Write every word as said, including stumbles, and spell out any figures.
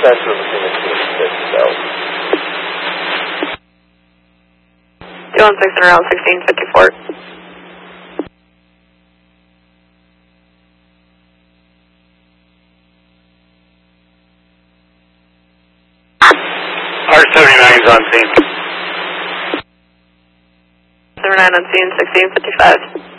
center of the Phoenix six South. two one six and around sixteen fifty-four. R seventy-nine is on scene. seventy-nine on scene, sixteen fifty-five.